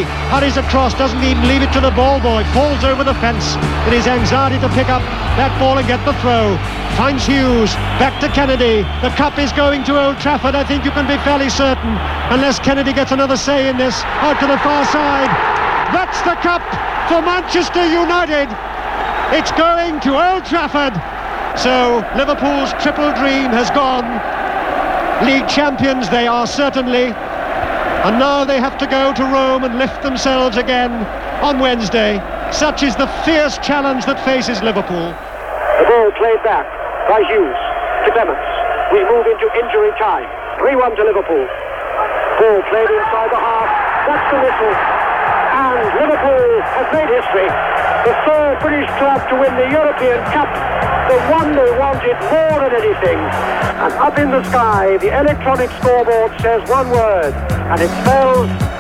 hurries across, doesn't even leave it to the ball boy, falls over the fence in his anxiety to pick up that ball and get the throw. Finds Hughes, back to Kennedy. The cup is going to Old Trafford, I think you can be fairly certain, unless Kennedy gets another say in this, out to the far side. That's the cup for Manchester United. It's going to Old Trafford. So Liverpool's triple dream has gone. League champions they are certainly, and now they have to go to Rome and lift themselves again on Wednesday. Such is the fierce challenge that faces Liverpool. The ball played back by Hughes to Clements. We move into injury time. 3-1 to Liverpool. Ball played inside the half. That's the whistle. And Liverpool has made history. The third British club to win the European Cup. The one they wanted more than anything. And up in the sky, the electronic scoreboard says one word, and it spells